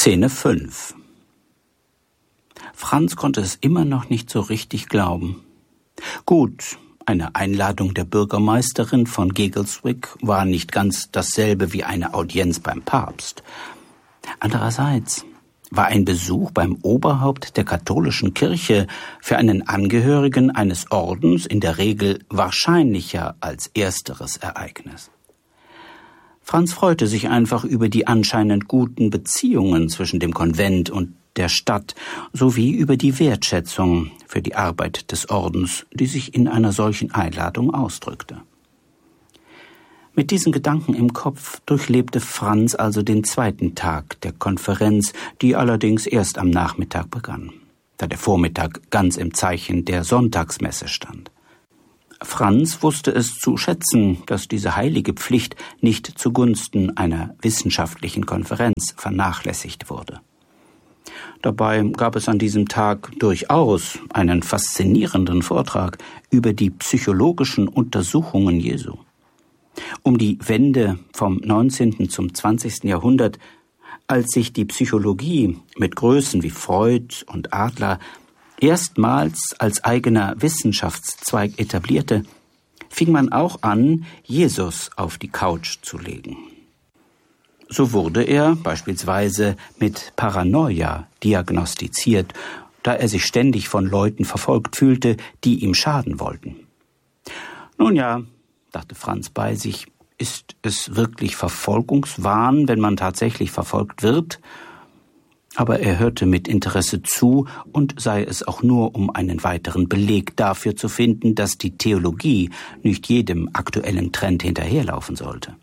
Szene 5. Franz konnte es immer noch nicht so richtig glauben. Gut, eine Einladung der Bürgermeisterin von Giggleswick war nicht ganz dasselbe wie eine Audienz beim Papst. Andererseits war ein Besuch beim Oberhaupt der katholischen Kirche für einen Angehörigen eines Ordens in der Regel wahrscheinlicher als ersteres Ereignis. Franz freute sich einfach über die anscheinend guten Beziehungen zwischen dem Konvent und der Stadt sowie über die Wertschätzung für die Arbeit des Ordens, die sich in einer solchen Einladung ausdrückte. Mit diesen Gedanken im Kopf durchlebte Franz also den zweiten Tag der Konferenz, die allerdings erst am Nachmittag begann, da der Vormittag ganz im Zeichen der Sonntagsmesse stand. Franz wusste es zu schätzen, dass diese heilige Pflicht nicht zugunsten einer wissenschaftlichen Konferenz vernachlässigt wurde. Dabei gab es an diesem Tag durchaus einen faszinierenden Vortrag über die psychologischen Untersuchungen Jesu. Um die Wende vom 19. zum 20. Jahrhundert, als sich die Psychologie mit Größen wie Freud und Adler erstmals als eigener Wissenschaftszweig etablierte, fing man auch an, Jesus auf die Couch zu legen. So wurde er beispielsweise mit Paranoia diagnostiziert, da er sich ständig von Leuten verfolgt fühlte, die ihm schaden wollten. Nun ja, dachte Franz bei sich, ist es wirklich Verfolgungswahn, wenn man tatsächlich verfolgt wird? Aber er hörte mit Interesse zu, und sei es auch nur, um einen weiteren Beleg dafür zu finden, dass die Theologie nicht jedem aktuellen Trend hinterherlaufen sollte.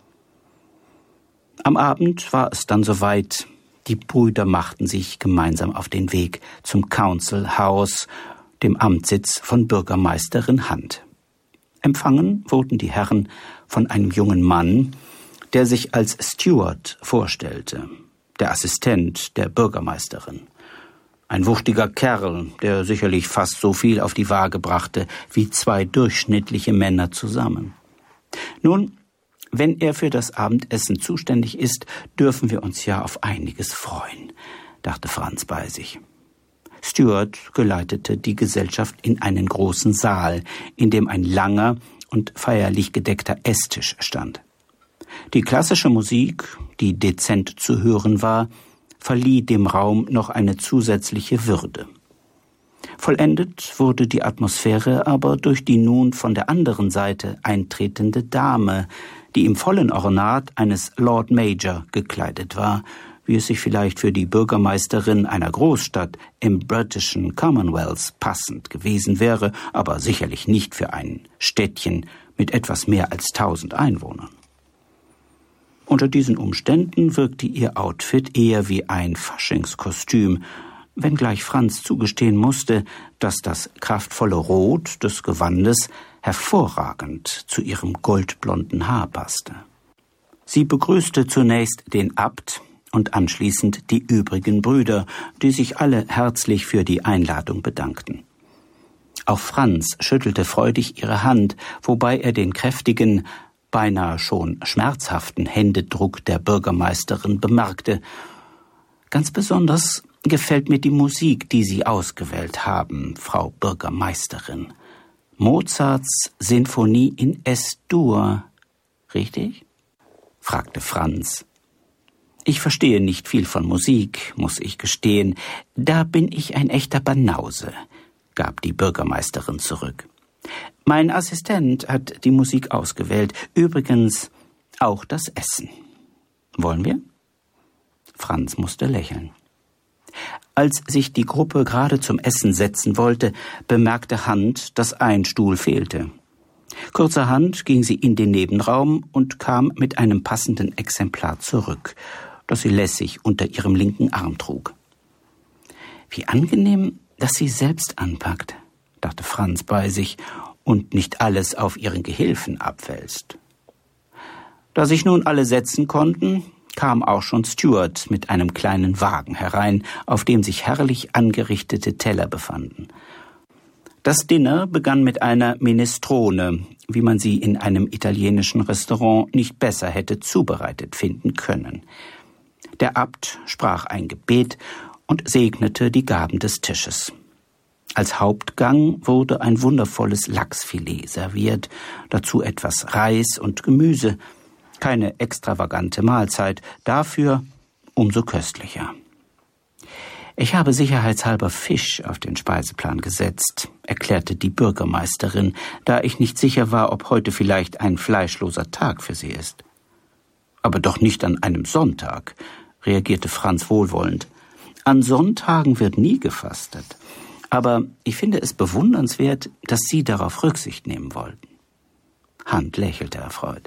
Am Abend war es dann soweit. Die Brüder machten sich gemeinsam auf den Weg zum Council House, dem Amtssitz von Bürgermeisterin Hunt. Empfangen wurden die Herren von einem jungen Mann, der sich als Steward vorstellte, der Assistent der Bürgermeisterin. Ein wuchtiger Kerl, der sicherlich fast so viel auf die Waage brachte wie 2 durchschnittliche Männer zusammen. Nun, wenn er für das Abendessen zuständig ist, dürfen wir uns ja auf einiges freuen, dachte Franz bei sich. Stewart geleitete die Gesellschaft in einen großen Saal, in dem ein langer und feierlich gedeckter Esstisch stand. Die klassische Musik, die dezent zu hören war, verlieh dem Raum noch eine zusätzliche Würde. Vollendet wurde die Atmosphäre aber durch die nun von der anderen Seite eintretende Dame, die im vollen Ornat eines Lord Major gekleidet war, wie es sich vielleicht für die Bürgermeisterin einer Großstadt im britischen Commonwealth passend gewesen wäre, aber sicherlich nicht für ein Städtchen mit etwas mehr als 1000 Einwohnern. Unter diesen Umständen wirkte ihr Outfit eher wie ein Faschingskostüm, wenngleich Franz zugestehen musste, dass das kraftvolle Rot des Gewandes hervorragend zu ihrem goldblonden Haar passte. Sie begrüßte zunächst den Abt und anschließend die übrigen Brüder, die sich alle herzlich für die Einladung bedankten. Auch Franz schüttelte freudig ihre Hand, wobei er den kräftigen, beinahe schon schmerzhaften Händedruck der Bürgermeisterin bemerkte. Ganz besonders gefällt mir die Musik, die Sie ausgewählt haben, Frau Bürgermeisterin. Mozarts Sinfonie in S-Dur, richtig? Fragte Franz. Ich verstehe nicht viel von Musik, muss ich gestehen. Da bin ich ein echter Banause, gab die Bürgermeisterin zurück. Mein Assistent hat die Musik ausgewählt, übrigens auch das Essen. Wollen wir? Franz musste lächeln. Als sich die Gruppe gerade zum Essen setzen wollte, bemerkte Hunt, dass ein Stuhl fehlte. Kurzerhand ging sie in den Nebenraum und kam mit einem passenden Exemplar zurück, das sie lässig unter ihrem linken Arm trug. Wie angenehm, dass sie selbst anpackt, dachte Franz bei sich, und nicht alles auf ihren Gehilfen abwälzt. Da sich nun alle setzen konnten, kam auch schon Stewart mit einem kleinen Wagen herein, auf dem sich herrlich angerichtete Teller befanden. Das Dinner begann mit einer Minestrone, wie man sie in einem italienischen Restaurant nicht besser hätte zubereitet finden können. Der Abt sprach ein Gebet und segnete die Gaben des Tisches. Als Hauptgang wurde ein wundervolles Lachsfilet serviert, dazu etwas Reis und Gemüse. Keine extravagante Mahlzeit, dafür umso köstlicher. »Ich habe sicherheitshalber Fisch auf den Speiseplan gesetzt«, erklärte die Bürgermeisterin, da ich nicht sicher war, ob heute vielleicht ein fleischloser Tag für sie ist. »Aber doch nicht an einem Sonntag«, reagierte Franz wohlwollend. »An Sonntagen wird nie gefastet. Aber ich finde es bewundernswert, dass Sie darauf Rücksicht nehmen wollten.« Hand lächelte erfreut.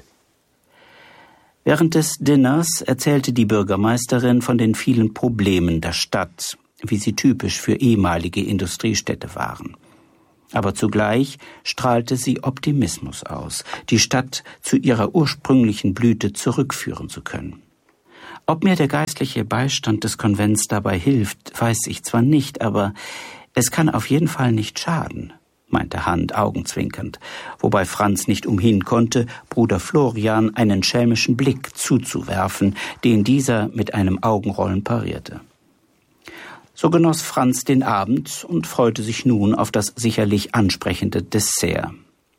Während des Dinners erzählte die Bürgermeisterin von den vielen Problemen der Stadt, wie sie typisch für ehemalige Industriestädte waren. Aber zugleich strahlte sie Optimismus aus, die Stadt zu ihrer ursprünglichen Blüte zurückführen zu können. Ob mir der geistliche Beistand des Konvents dabei hilft, weiß ich zwar nicht, aber es kann auf jeden Fall nicht schaden, meinte Hand augenzwinkernd, wobei Franz nicht umhin konnte, Bruder Florian einen schelmischen Blick zuzuwerfen, den dieser mit einem Augenrollen parierte. So genoss Franz den Abend und freute sich nun auf das sicherlich ansprechende Dessert.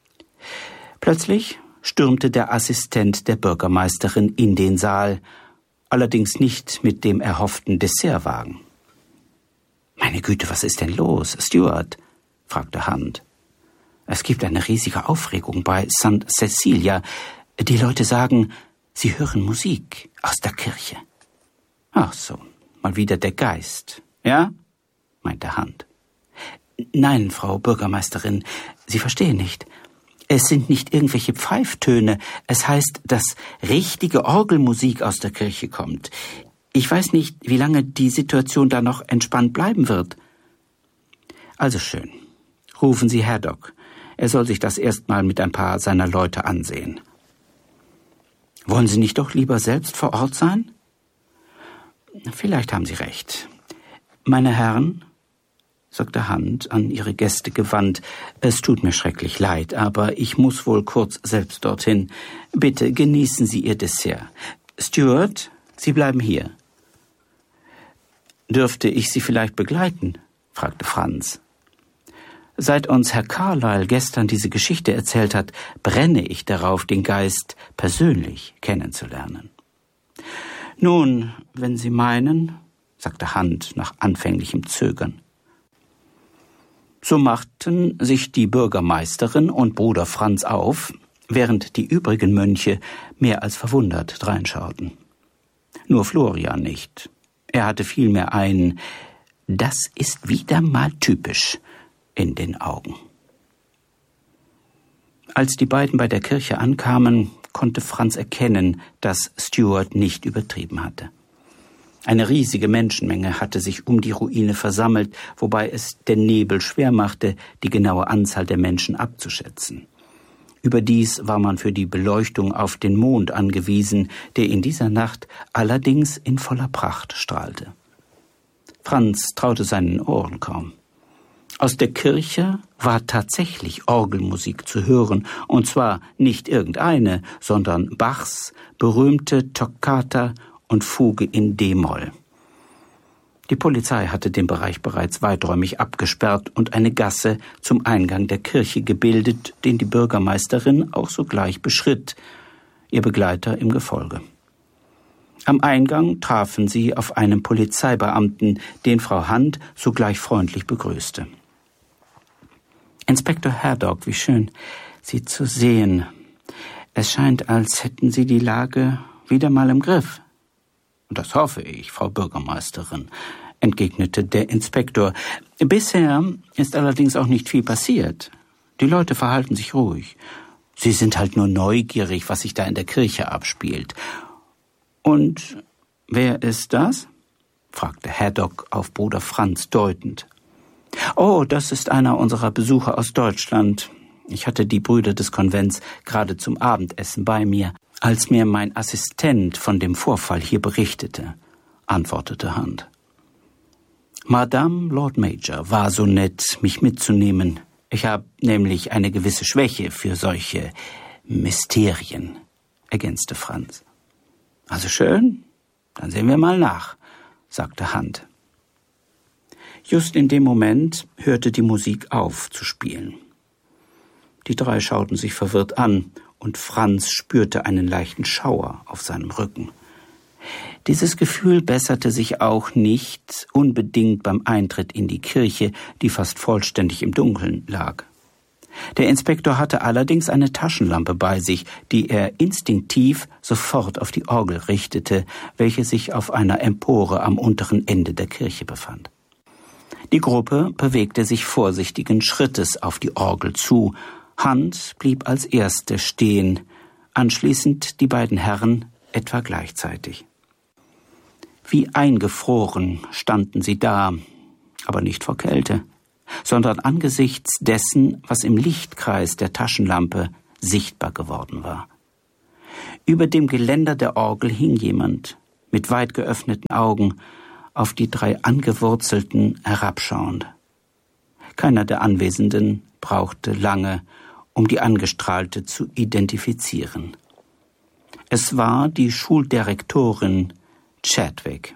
Plötzlich stürmte der Assistent der Bürgermeisterin in den Saal, allerdings nicht mit dem erhofften Dessertwagen. »Meine Güte, was ist denn los, Stuart?« fragte Hand. »Es gibt eine riesige Aufregung bei St. Cecilia. Die Leute sagen, sie hören Musik aus der Kirche.« »Ach so, mal wieder der Geist, ja?« meinte Hand. »Nein, Frau Bürgermeisterin, Sie verstehen nicht. Es sind nicht irgendwelche Pfeiftöne. Es heißt, dass richtige Orgelmusik aus der Kirche kommt. Ich weiß nicht, wie lange die Situation da noch entspannt bleiben wird.« »Also schön. Rufen Sie Haddock. Er soll sich das erstmal mit ein paar seiner Leute ansehen.« »Wollen Sie nicht doch lieber selbst vor Ort sein?« »Vielleicht haben Sie recht. Meine Herren«, sagte Hand an ihre Gäste gewandt, »es tut mir schrecklich leid, aber ich muss wohl kurz selbst dorthin. Bitte genießen Sie Ihr Dessert. Stuart, Sie bleiben hier.« »Dürfte ich Sie vielleicht begleiten?« fragte Franz. »Seit uns Herr Carlyle gestern diese Geschichte erzählt hat, brenne ich darauf, den Geist persönlich kennenzulernen.« »Nun, wenn Sie meinen«, sagte Hand nach anfänglichem Zögern. So machten sich die Bürgermeisterin und Bruder Franz auf, während die übrigen Mönche mehr als verwundert dreinschauten. Nur Florian nicht. Er hatte vielmehr ein »Das ist wieder mal typisch« in den Augen. Als die beiden bei der Kirche ankamen, konnte Franz erkennen, dass Stuart nicht übertrieben hatte. Eine riesige Menschenmenge hatte sich um die Ruine versammelt, wobei es der Nebel schwer machte, die genaue Anzahl der Menschen abzuschätzen. Überdies war man für die Beleuchtung auf den Mond angewiesen, der in dieser Nacht allerdings in voller Pracht strahlte. Franz traute seinen Ohren kaum. Aus der Kirche war tatsächlich Orgelmusik zu hören, und zwar nicht irgendeine, sondern Bachs berühmte Toccata und Fuge in D-Moll. Die Polizei hatte den Bereich bereits weiträumig abgesperrt und eine Gasse zum Eingang der Kirche gebildet, den die Bürgermeisterin auch sogleich beschritt, ihr Begleiter im Gefolge. Am Eingang trafen sie auf einen Polizeibeamten, den Frau Hand sogleich freundlich begrüßte. »Inspektor Haddock, wie schön, Sie zu sehen. Es scheint, als hätten Sie die Lage wieder mal im Griff.« »Das hoffe ich, Frau Bürgermeisterin«, entgegnete der Inspektor. »Bisher ist allerdings auch nicht viel passiert. Die Leute verhalten sich ruhig. Sie sind halt nur neugierig, was sich da in der Kirche abspielt.« »Und wer ist das?« fragte Haddock auf Bruder Franz deutend. »Oh, das ist einer unserer Besucher aus Deutschland. Ich hatte die Brüder des Konvents gerade zum Abendessen bei mir, als mir mein Assistent von dem Vorfall hier berichtete«, antwortete Hand. »Madame Lord Major war so nett, mich mitzunehmen. Ich habe nämlich eine gewisse Schwäche für solche Mysterien«, ergänzte Franz. »Also schön, Dann sehen wir mal nach, sagte Hand. Just in dem Moment hörte die Musik auf zu spielen. Die drei schauten sich verwirrt an und Franz spürte einen leichten Schauer auf seinem Rücken. Dieses Gefühl besserte sich auch nicht unbedingt beim Eintritt in die Kirche, die fast vollständig im Dunkeln lag. Der Inspektor hatte allerdings eine Taschenlampe bei sich, die er instinktiv sofort auf die Orgel richtete, welche sich auf einer Empore am unteren Ende der Kirche befand. Die Gruppe bewegte sich vorsichtigen Schrittes auf die Orgel zu. Hand blieb als Erste stehen, anschließend die beiden Herren etwa gleichzeitig. Wie eingefroren standen sie da, aber nicht vor Kälte, sondern angesichts dessen, was im Lichtkreis der Taschenlampe sichtbar geworden war. Über dem Geländer der Orgel hing jemand, mit weit geöffneten Augen, auf die drei Angewurzelten herabschauend. Keiner der Anwesenden brauchte lange, um die Angestrahlte zu identifizieren. Es war die Schuldirektorin Chadwick.